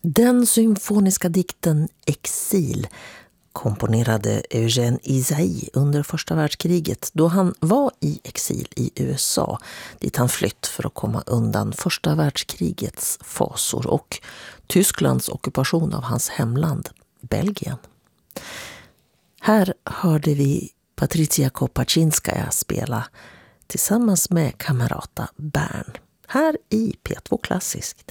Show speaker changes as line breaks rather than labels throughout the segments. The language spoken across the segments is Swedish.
Den symfoniska dikten Exil komponerade Eugène Ysaÿe under första världskriget då han var i exil i USA, dit han flytt för att komma undan första världskrigets fasor och Tysklands ockupation av hans hemland, Belgien. Här hörde vi Patricia Kopaczinskaja spela tillsammans med Kamerata Bern, här i P2 Klassiskt.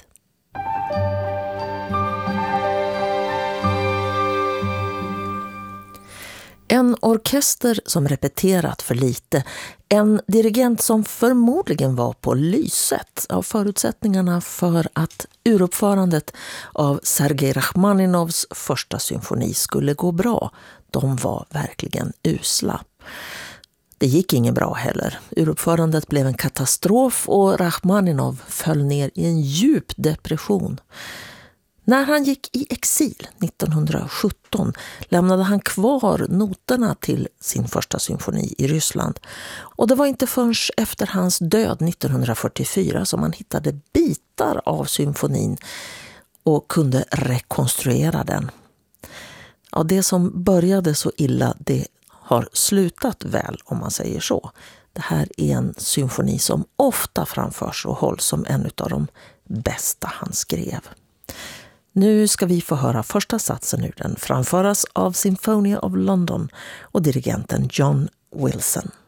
En orkester som repeterat för lite, en dirigent som förmodligen var på lyset av förutsättningarna för att uruppförandet av Sergej Rachmaninovs första symfoni skulle gå bra. De var verkligen usla. Det gick inget bra heller. Uruppförandet blev en katastrof och Rachmaninov föll ner i en djup depression. När han gick i exil 1917 lämnade han kvar noterna till sin första symfoni i Ryssland. Och det var inte förrän efter hans död 1944 som man hittade bitar av symfonin och kunde rekonstruera den. Ja, det som började så illa, det har slutat väl, om man säger så. Det här är en symfoni som ofta framförs och hålls som en av de bästa han skrev. Nu ska vi få höra första satsen ur den, framföras av Symphony of London och dirigenten John Wilson.